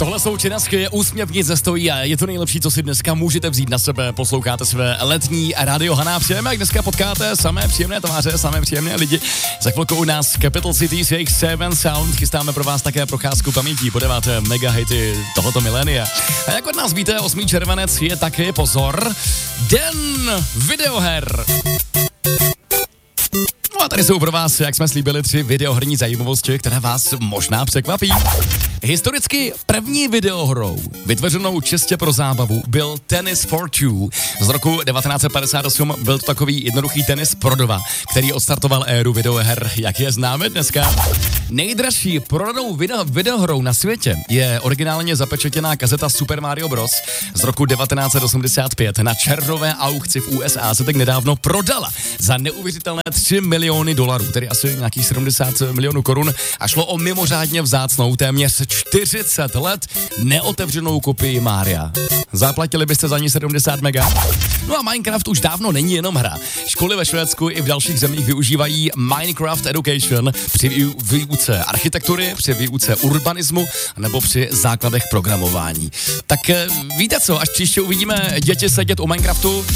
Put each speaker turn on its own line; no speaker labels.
Tohle jsou činasky, úsměvní zestojí a je to nejlepší, co si dneska můžete vzít na sebe. Posloucháte své letní rádio Haná. Přejeme, jak dneska potkáte samé příjemné tváře, samé příjemné lidi. Za chvilku u nás Capital City s jejich Seven Sound. Chystáme pro vás také procházku pamětí, podáváte mega hity tohoto milénia. A jak od nás víte, 8. červenec je taky, pozor, Den videoher. No a tady jsou pro vás, jak jsme slíbili, 3 videoherní zajímavosti, které vás možná překvapí. Historicky první videohrou, vytvořenou čistě pro zábavu, byl Tennis for Two. Z roku 1958 byl to takový jednoduchý tenis pro dva, který odstartoval éru videoher, jak je známe dneska. Nejdražší prodanou videohrou na světě je originálně zapečetěná kazeta Super Mario Bros. Z roku 1985. Na červnové aukci v USA se tak nedávno prodala za neuvěřitelné $3 miliony, tedy asi nějakých 70 milionů korun, a šlo o mimořádně vzácnou, téměř 40 let neotevřenou kopii Mária. Zaplatili byste za ní 70 mega? No a Minecraft už dávno není jenom hra. Školy ve Švédsku i v dalších zemích využívají Minecraft Education při výuce architektury, při výuce urbanismu nebo při základech programování. Tak víte co, až příště uvidíme děti sedět u Minecraftu,